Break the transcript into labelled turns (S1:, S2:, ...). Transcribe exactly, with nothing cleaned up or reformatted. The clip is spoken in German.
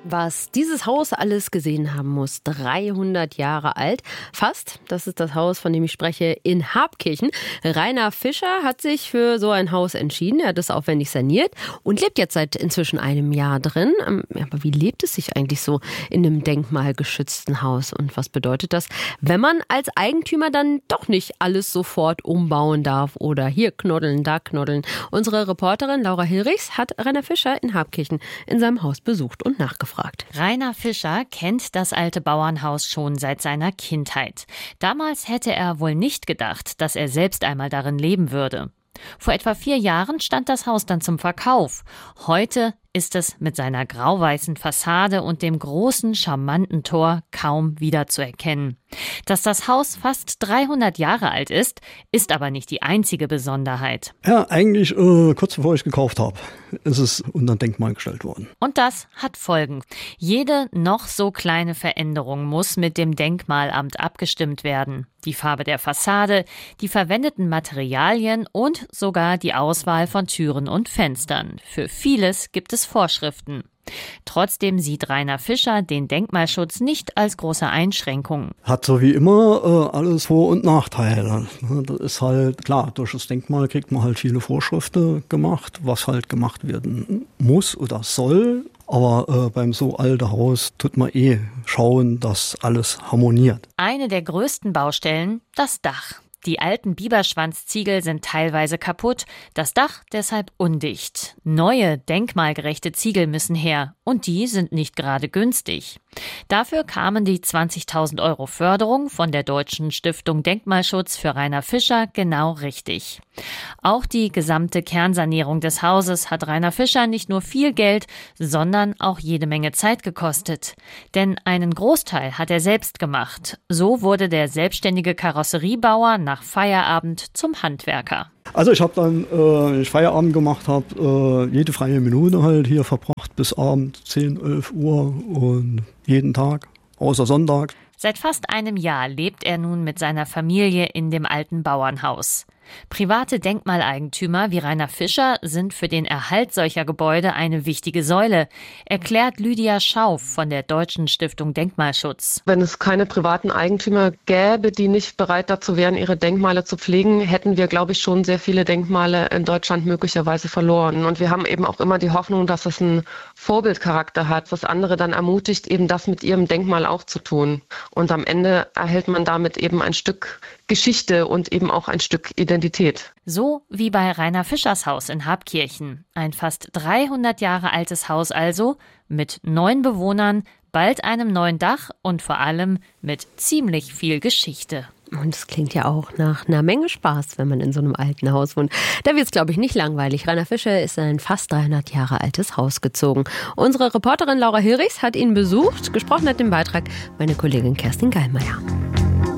S1: Was dieses Haus alles gesehen haben muss, dreihundert Jahre alt, fast, das ist das Haus, von dem ich spreche, in Habkirchen. Rainer Fischer hat sich für so ein Haus entschieden, er hat es aufwendig saniert und lebt jetzt seit inzwischen einem Jahr drin. Aber wie lebt es sich eigentlich so in einem denkmalgeschützten Haus und was bedeutet das, wenn man als Eigentümer dann doch nicht alles sofort umbauen darf oder hier knuddeln, da knuddeln? Unsere Reporterin Laura Hilrichs hat Rainer Fischer in Habkirchen in seinem Haus besucht und nachgefragt.
S2: Rainer Fischer kennt das alte Bauernhaus schon seit seiner Kindheit. Damals hätte er wohl nicht gedacht, dass er selbst einmal darin leben würde. Vor etwa vier Jahren stand das Haus dann zum Verkauf. Heute ist es mit seiner grau-weißen Fassade und dem großen, charmanten Tor kaum wiederzuerkennen. Dass das Haus fast dreihundert Jahre alt ist, ist aber nicht die einzige Besonderheit.
S3: Ja, eigentlich äh, kurz bevor ich es gekauft habe, ist es unter Denkmal gestellt worden.
S2: Und das hat Folgen. Jede noch so kleine Veränderung muss mit dem Denkmalamt abgestimmt werden. Die Farbe der Fassade, die verwendeten Materialien und sogar die Auswahl von Türen und Fenstern. Für vieles gibt es Vorschriften. Trotzdem sieht Rainer Fischer den Denkmalschutz nicht als große Einschränkung.
S3: Hat so wie immer äh, alles Vor- und Nachteile. Das ist halt klar, durch das Denkmal kriegt man halt viele Vorschriften gemacht, was halt gemacht werden muss oder soll. Aber äh, beim so alten Haus tut man eh schauen, dass alles harmoniert.
S2: Eine der größten Baustellen, das Dach. Die alten Biberschwanzziegel sind teilweise kaputt, das Dach deshalb undicht. Neue, denkmalgerechte Ziegel müssen her und die sind nicht gerade günstig. Dafür kamen die zwanzigtausend Euro Förderung von der Deutschen Stiftung Denkmalschutz für Rainer Fischer genau richtig. Auch die gesamte Kernsanierung des Hauses hat Rainer Fischer nicht nur viel Geld, sondern auch jede Menge Zeit gekostet. Denn einen Großteil hat er selbst gemacht. So wurde der selbstständige Karosseriebauer nach Feierabend zum Handwerker.
S3: Also ich habe dann, äh, wenn ich Feierabend gemacht habe, äh, jede freie Minute halt hier verbracht bis abends zehn, elf Uhr und jeden Tag, außer Sonntag.
S2: Seit fast einem Jahr lebt er nun mit seiner Familie in dem alten Bauernhaus. Private Denkmaleigentümer wie Rainer Fischer sind für den Erhalt solcher Gebäude eine wichtige Säule, erklärt Lydia Schauf von der Deutschen Stiftung Denkmalschutz.
S4: Wenn es keine privaten Eigentümer gäbe, die nicht bereit dazu wären, ihre Denkmale zu pflegen, hätten wir, glaube ich, schon sehr viele Denkmale in Deutschland möglicherweise verloren. Und wir haben eben auch immer die Hoffnung, dass es einen Vorbildcharakter hat, was andere dann ermutigt, eben das mit ihrem Denkmal auch zu tun. Und am Ende erhält man damit eben ein Stück Geschichte und eben auch ein Stück Identität.
S2: So wie bei Rainer Fischers Haus in Habkirchen. Ein fast dreihundert Jahre altes Haus also, mit neun Bewohnern, bald einem neuen Dach und vor allem mit ziemlich viel Geschichte.
S1: Und es klingt ja auch nach einer Menge Spaß, wenn man in so einem alten Haus wohnt. Da wird es, glaube ich, nicht langweilig. Rainer Fischer ist in ein fast dreihundert Jahre altes Haus gezogen. Unsere Reporterin Laura Hilrichs hat ihn besucht. Gesprochen hat im Beitrag meine Kollegin Kerstin Geilmeier.